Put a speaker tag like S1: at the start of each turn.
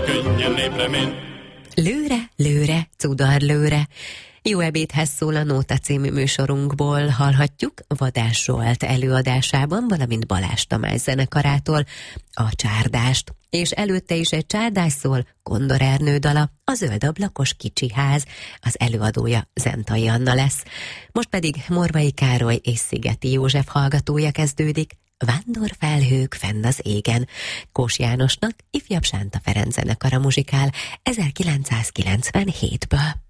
S1: könnyen népre ment.
S2: Lőre, lőre, cudar lőre. Jó ebédhez szól a Nóta című műsorunkból, hallhatjuk Vadás Zsolt előadásában, valamint Balázs Tamás zenekarától a Csárdást. És előtte is egy csárdás szól, Kondor Ernő dala, a Zöld ablakos kicsi ház, az előadója Zentai Anna lesz. Most pedig Morvai Károly és Szigeti József hallgatója kezdődik, Vándorfelhők fenn az égen. Kós Jánosnak ifjabb Sánta Ferenc zenekara muzsikál 1997-ből.